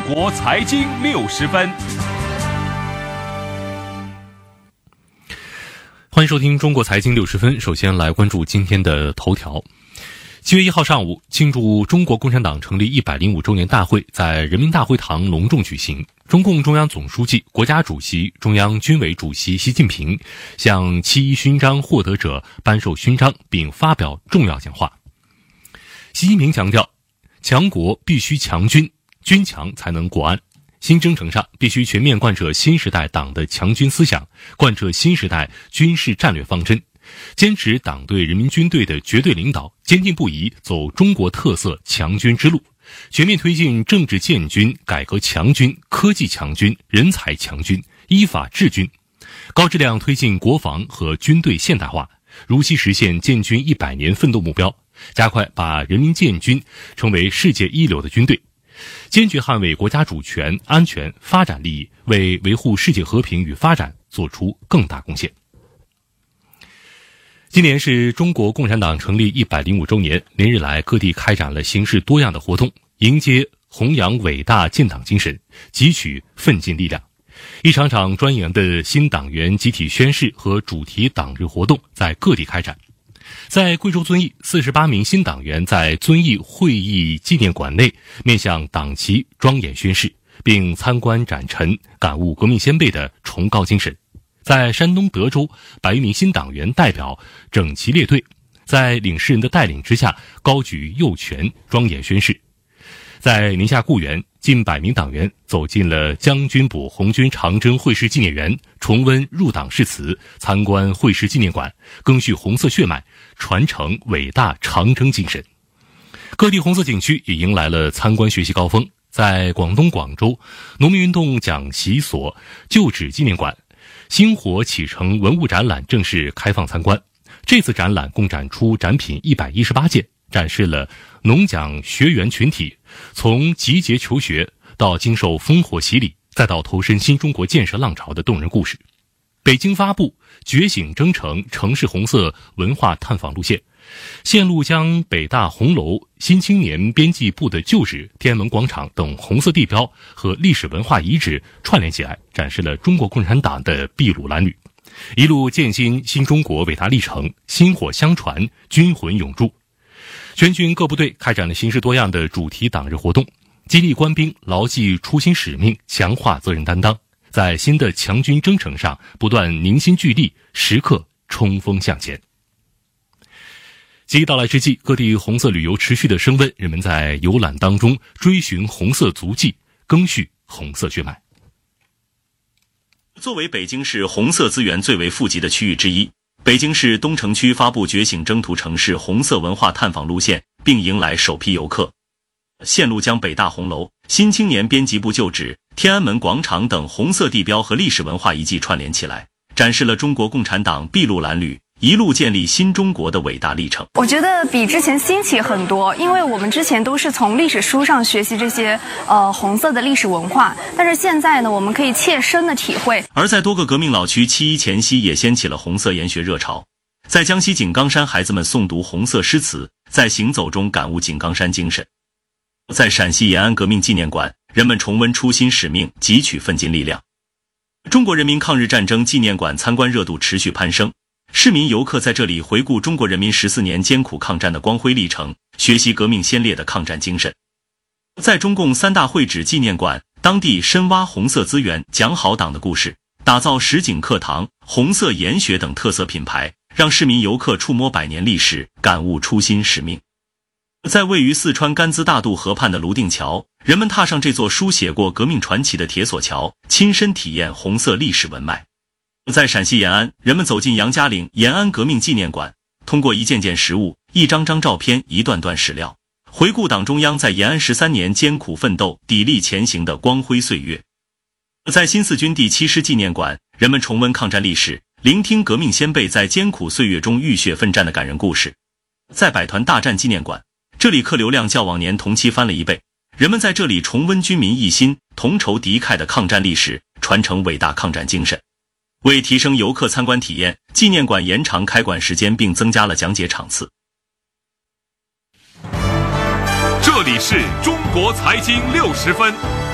国财经60分， 欢迎收听中国财经60分。首先来关注今天的头条。7月1号上午，庆祝中国共产党成立105周年大会在人民大会堂隆重举行。中共中央总书记、国家主席、中央军委主席习近平向7·1勋章获得者颁授勋章并发表重要讲话。习近平强调，强国必须强军，军强才能国安。新征程上必须全面贯彻新时代党的强军思想，贯彻新时代军事战略方针，坚持党对人民军队的绝对领导，坚定不移走中国特色强军之路，全面推进政治建军、改革强军、科技强军、人才强军、依法治军，高质量推进国防和军队现代化，如期实现建军100年奋斗目标，加快把人民建军成为世界一流的军队，坚决捍卫国家主权、安全、发展利益，为维护世界和平与发展做出更大贡献。今年是中国共产党成立105周年，连日来各地开展了形式多样的活动，迎接弘扬伟大建党精神，汲取奋进力量。一场场庄严的新党员集体宣誓和主题党日活动在各地开展。在贵州遵义，48名新党员在遵义会议纪念馆内面向党旗庄严宣誓，并参观展陈，感悟革命先辈的崇高精神。在山东德州，100余名新党员代表整齐列队，在领事人的带领之下高举右拳庄严宣誓。在宁夏固原，近100名党员走进了将军堡红军长征会师纪念园，重温入党誓词，参观会师纪念馆，赓续红色血脉，传承伟大长征精神。各地红色景区也迎来了参观学习高峰。在广东广州，农民运动讲习所旧址纪念馆星火启程文物展览正式开放参观。这次展览共展出展品118件，展示了农讲学员群体从集结求学到经受烽火洗礼，再到投身新中国建设浪潮的动人故事。北京发布觉醒征程城市红色文化探访路线，线路将北大红楼、新青年编辑部的旧址、天安门广场等红色地标和历史文化遗址串联起来，展示了中国共产党的筚路蓝缕，一路建新新中国伟大历程，薪火相传，军魂永驻。全军各部队开展了形式多样的主题党日活动，激励官兵牢记初心使命，强化责任担当，在新的强军征程上不断凝心聚力，时刻冲锋向前。节日到来之际，各地红色旅游持续的升温，人们在游览当中追寻红色足迹，赓续红色血脉。 作为北京市红色资源最为富集的区域之一，北京市东城区发布觉醒征途城市红色文化探访路线，并迎来首批游客。线路将北大红楼、新青年编辑部旧址、天安门广场等红色地标和历史文化遗迹串联起来，展示了中国共产党筚路蓝缕，一路建立新中国的伟大历程。 我觉得比之前新奇很多，因为我们之前都是从历史书上学习这些红色的历史文化，但是现在呢，我们可以切身的体会。而在多个革命老区7·1前夕也掀起了红色研学热潮，在江西井冈山，孩子们诵读红色诗词，在行走中感悟井冈山精神。在陕西延安革命纪念馆，人们重温初心使命，汲取奋进力量。中国人民抗日战争纪念馆参观热度持续攀升，市民游客在这里回顾中国人民14年艰苦抗战的光辉历程，学习革命先烈的抗战精神。在中共3大会址纪念馆，当地深挖红色资源，讲好党的故事，打造实景课堂、红色研学等特色品牌，让市民游客触摸100年历史，感悟初心使命。在位于四川甘孜大渡河畔的泸定桥，人们踏上这座书写过革命传奇的铁索桥，亲身体验红色历史文脉。在陕西延安，人们走进杨家岭延安革命纪念馆，通过一件件实物、一张张照片、一段段史料，回顾党中央在延安13年艰苦奋斗、砥砺前行的光辉岁月。在新四军第7师纪念馆，人们重温抗战历史，聆听革命先辈在艰苦岁月中浴血奋战的感人故事。在百团大战纪念馆，这里客流量较往年同期翻了1倍，人们在这里重温军民一心、同仇敌忾的抗战历史，传承伟大抗战精神。为提升游客参观体验，纪念馆延长开馆时间并增加了讲解场次。 这里是中国财经60分。